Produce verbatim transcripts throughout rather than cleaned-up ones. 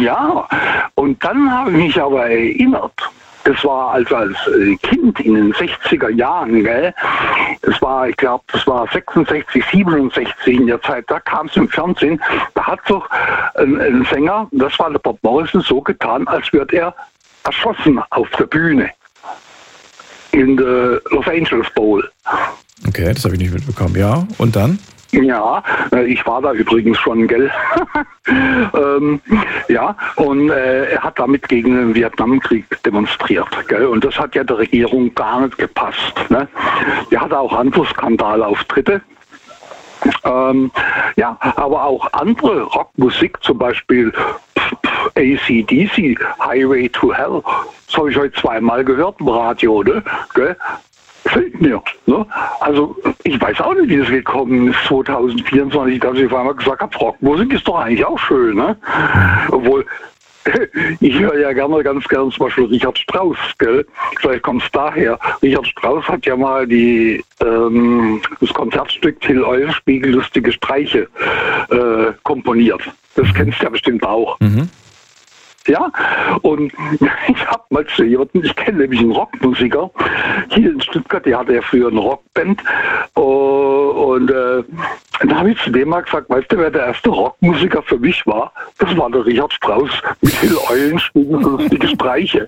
Ja, und dann habe ich mich aber erinnert, das war also als Kind in den sechziger Jahren, gell? Das war, ich glaube, das war sechsundsechzig, siebenundsechzig in der Zeit, da kam es im Fernsehen, da hat doch ein, ein Sänger, das war der Bob Morrison, so getan, als würde er erschossen auf der Bühne in der Los Angeles Bowl. Okay, das habe ich nicht mitbekommen, ja. Und dann? Ja, ich war da übrigens schon, gell? ähm, ja, und äh, er hat damit gegen den Vietnamkrieg demonstriert, gell? Und das hat ja der Regierung gar nicht gepasst, ne? Er hatte auch andere Skandalauftritte. Ähm, ja, aber auch andere Rockmusik, zum Beispiel A C D C, Highway to Hell, das habe ich heute zweimal gehört im Radio, ne? Gell? Fällt mir. Ne? Also ich weiß auch nicht, wie das gekommen ist, zwanzig vierundzwanzig, dass ich auf einmal gesagt habe, Rockmusik ist doch eigentlich auch schön. Ne? Obwohl, ich höre ja gerne, ganz gerne zum Beispiel Richard Strauss. Gell? Vielleicht kommt es daher. Richard Strauss hat ja mal die, ähm, das Konzertstück Till Eulenspiegel, lustige Streiche, äh, komponiert. Das kennst du ja bestimmt auch. Mhm. Ja, und ich habe mal zu jemandem, ich kenne nämlich einen Rockmusiker hier in Stuttgart, der hatte ja früher eine Rockband, und äh, da habe ich zu dem mal gesagt, weißt du, wer der erste Rockmusiker für mich war? Das war der Richard Strauss mit Till Eulenspiegel und lustige Streiche.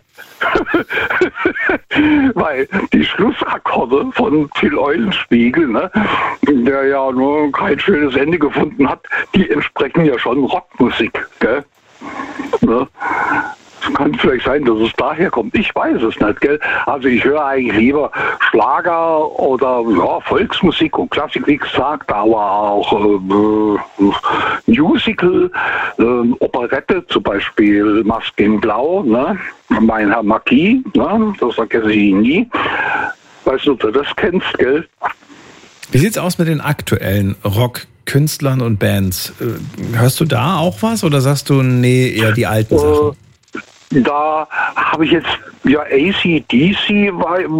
Weil die Schlussakkorde von Till Eulenspiegel, ne, der ja nur kein schönes Ende gefunden hat, die entsprechen ja schon Rockmusik, gell? Ne? Es kann vielleicht sein, dass es daher kommt. Ich weiß es nicht, gell? Also ich höre eigentlich lieber Schlager oder ja, Volksmusik und Klassik, wie gesagt, aber auch äh, Musical, äh, Operette, zum Beispiel Maske in Blau, ne? Mein Herr Marquis, ne? Das vergesse ich nie. Weißt du, ob du das kennst, gell? Wie sieht's aus mit den aktuellen Rockkünstlern und Bands? Hörst du da auch was oder sagst du, nee, eher die alten uh, Sachen? Da habe ich jetzt, ja, A C D C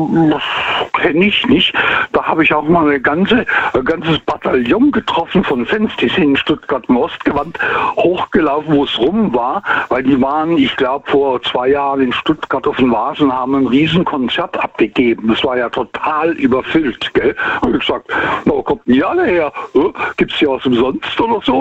kenne ich nicht. Da habe ich auch mal eine ganze, ein ganzes Bataillon getroffen von Fans, die sind in Stuttgart im Ostgewand hochgelaufen, wo es rum war, weil die waren, ich glaube, vor zwei Jahren in Stuttgart auf den Vasen, haben ein riesen Konzert abgegeben. Das war ja total überfüllt, gell? Habe ich gesagt, na, wo kommt denn die alle her? Gibt es die aus umsonst oder so?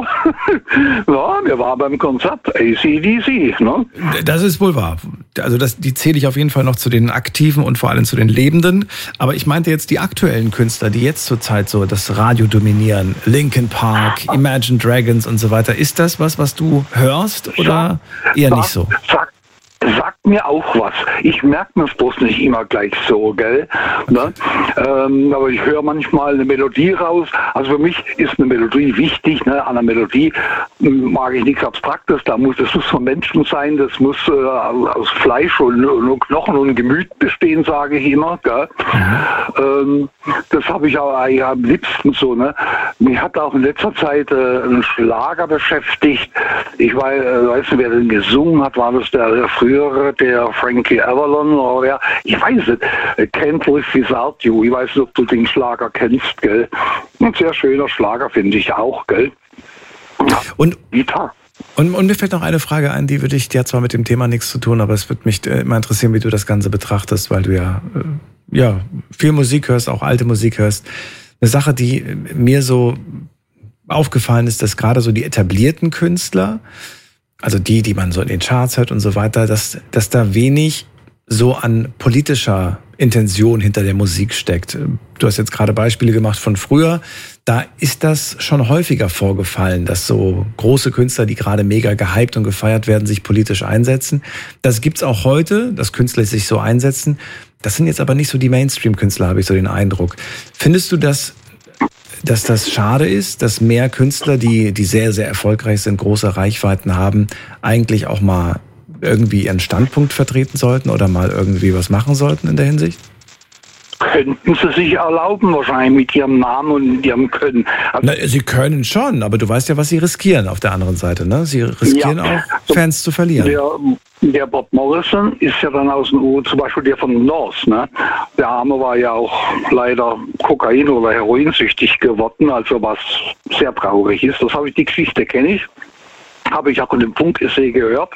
Ja, wir waren beim Konzert, A C D C, ne? Das ist wohl wahr. Also das, die zähle ich auf jeden Fall noch zu den Aktiven und vor allem zu den Lebenden. Aber ich meinte jetzt die aktuellen Künstler, die jetzt zurzeit so das Radio dominieren. Linkin Park, Imagine Dragons und so weiter. Ist das was, was du hörst oder eher nicht so? Sag, sagt mir auch was. Ich merke mir es bloß nicht immer gleich so, gell? Ne? Ähm, aber ich höre manchmal eine Melodie raus. Also für mich ist eine Melodie wichtig. Ne? An einer Melodie mag ich nichts Abstraktes. Da muss, das muss von Menschen sein. Das muss äh, aus Fleisch und, und Knochen und Gemüt bestehen, sage ich immer. Gell? Mhm. Ähm, das habe ich auch eigentlich am liebsten so. Ne? Mich hat auch in letzter Zeit äh, ein Schlager beschäftigt. Ich weiß, äh, weiß nicht, wer den gesungen hat. War das der, der frühere, der Frankie Avalon oder wer? Ich weiß nicht. Can't Live Without You. Ich weiß nicht, ob du den Schlager kennst, gell? Ein sehr schöner Schlager, finde ich auch, gell? Ja, und Gitarre. Und, und mir fällt noch eine Frage ein, die würde ich, die hat zwar mit dem Thema nichts zu tun, aber es würde mich immer interessieren, wie du das Ganze betrachtest, weil du ja, äh, ja viel Musik hörst, auch alte Musik hörst. Eine Sache, die mir so aufgefallen ist, dass gerade so die etablierten Künstler, also die, die man so in den Charts hört und so weiter, dass, dass da wenig so an politischer Intention hinter der Musik steckt. Du hast jetzt gerade Beispiele gemacht von früher. Da ist das schon häufiger vorgefallen, dass so große Künstler, die gerade mega gehypt und gefeiert werden, sich politisch einsetzen. Das gibt's auch heute, dass Künstler sich so einsetzen. Das sind jetzt aber nicht so die Mainstream-Künstler, habe ich so den Eindruck. Findest du, dass, dass das schade ist, dass mehr Künstler, die, die sehr, sehr erfolgreich sind, große Reichweiten haben, eigentlich auch mal irgendwie ihren Standpunkt vertreten sollten oder mal irgendwie was machen sollten in der Hinsicht? Könnten sie sich erlauben, wahrscheinlich mit ihrem Namen und ihrem Können. Also, Na, sie können schon, aber du weißt ja, was sie riskieren auf der anderen Seite, ne? Sie riskieren ja auch, Fans zu verlieren. Der, der Bob Morrison ist ja dann aus den U S A, zum Beispiel der von North, ne? Der Arme war ja auch leider Kokain- oder Heroinsüchtig geworden, also was sehr traurig ist. Das habe ich, die Geschichte kenne ich. Habe ich auch in dem Funk-Essay gehört.